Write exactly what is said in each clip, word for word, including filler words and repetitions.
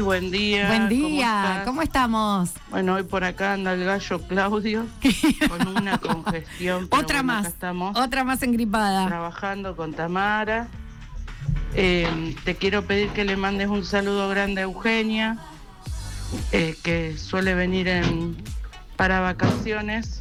buen día. Buen día, ¿cómo, ¿cómo estamos? Bueno, hoy por acá anda el gallo Claudio con una congestión. Pero otra bueno, más, acá estamos otra más engripada. Trabajando con Tamara. Eh, te quiero pedir que le mandes un saludo grande a Eugenia, eh, que suele venir en, para vacaciones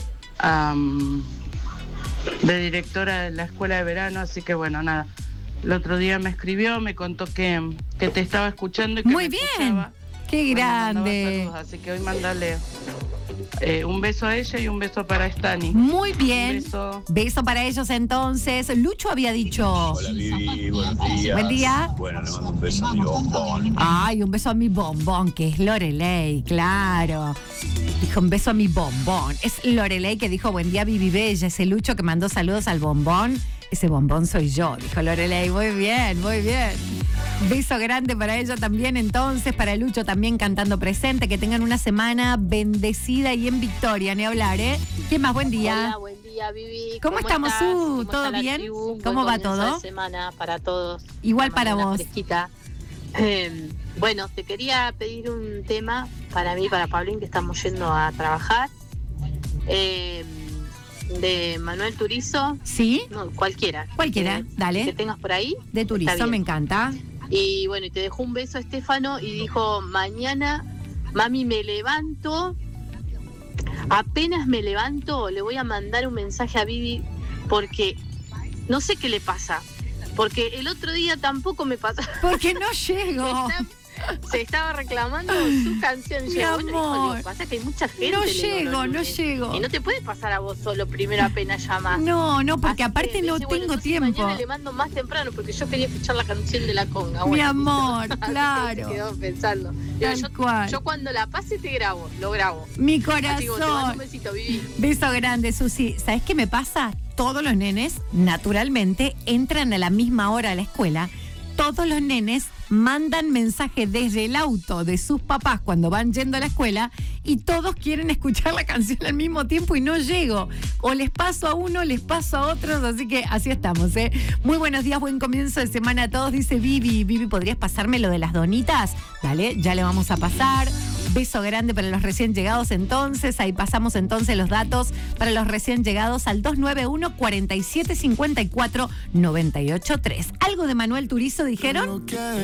um, de directora de la escuela de verano, así que bueno, nada. El otro día me escribió, me contó que, que te estaba escuchando y que Muy me bien, escuchaba. qué grande. Saludos, así que hoy mandale eh, un beso a ella y un beso para Stani. Muy bien. Un beso. Beso para ellos entonces. Lucho había dicho. Hola Vivi, buenos días. Buen día. Bueno, le mando un beso a mi bombón. Ay, un beso a mi bombón, que es Loreley, claro. Dijo un beso a mi bombón. Es Loreley que dijo buen día Vivi Bella. Ese Lucho que mandó saludos al bombón. Ese bombón soy yo, dijo Loreley. Muy bien, muy bien. Beso grande para ella también entonces, para Lucho también cantando presente. Que tengan una semana bendecida y en victoria, ni hablar, ¿eh? ¿Quién más? Buen día. Hola, buen día, Vivi. ¿Cómo, ¿Cómo estamos, Su? ¿Todo bien? Tribu? ¿Cómo buen va todo? De semana para todos. Igual para vos. Fresquita. Eh, bueno, te quería pedir un tema para mí, para Pablín, que estamos yendo a trabajar. Eh, de Manuel Turizo. ¿Sí? No, cualquiera. Cualquiera, que, dale. Que tengas por ahí. De Turizo, me encanta. Y bueno, y te dejó un beso a Estefano y dijo, mañana, mami, me levanto, apenas me levanto, le voy a mandar un mensaje a Vivi porque no sé qué le pasa. Porque el otro día tampoco me pasa. Porque no llego. Se estaba reclamando su canción. Mi yo, amor. Bueno, hijo, digo, pasa que hay mucha gente. No digo, llego, no llego. Y no te puede pasar a vos solo primero apenas llamas. No, no, porque Así aparte no dice, tengo bueno, tiempo. Mañana le mando más temprano porque yo quería escuchar la canción de la conga. Bueno, mi amor, listo. claro. Se quedó pensando. Digo, Tal yo, cual. yo cuando la pase te grabo, lo grabo. Mi Así que te mando corazón. un besito, Vivi. Beso grande, Susi. ¿Sabes qué me pasa? Todos los nenes, naturalmente, entran a la misma hora a la escuela. Todos los nenes mandan mensajes desde el auto de sus papás cuando van yendo a la escuela y todos quieren escuchar la canción al mismo tiempo y no llego. O les paso a uno, les paso a otros, así que así estamos, ¿eh? Muy buenos días, buen comienzo de semana a todos, dice Vivi. Vivi, ¿podrías pasarme lo de las donitas? Dale, ya le vamos a pasar. Beso grande para los recién llegados entonces. Ahí pasamos entonces los datos para los recién llegados al dos nueve uno, cuatro siete cinco cuatro, nueve ocho tres. ¿Algo de Manuel Turizo dijeron?